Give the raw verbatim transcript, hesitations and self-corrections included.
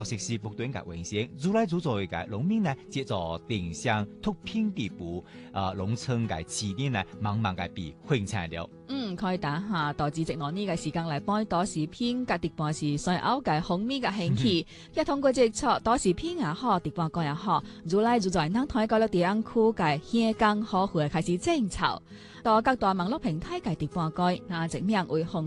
食是不斷嘅運行，愈來愈多嘅農民呢，接咗定向脫貧地步，啊，農村嘅資源呢，慢慢嘅被分散了。 嗯，可以打下導致直落呢個時間嚟幫多時偏隔地半時所有嘅紅米嘅興起，一通過接觸多時偏也好，地半個也好，愈來愈在南台嗰個地區嘅香港好會開始爭吵，到各大網絡平台嘅地半個，那直面為紅。